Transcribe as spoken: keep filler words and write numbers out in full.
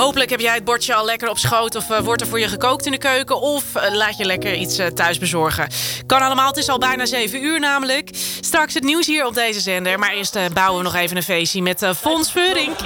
Hopelijk heb jij het bordje al lekker op schoot... of uh, wordt er voor je gekookt in de keuken... of uh, laat je lekker iets uh, thuis bezorgen. Kan allemaal, het is al bijna zeven uur namelijk. Straks het nieuws hier op deze zender. Maar eerst uh, bouwen we nog even een feestje met uh, Fons Veurink.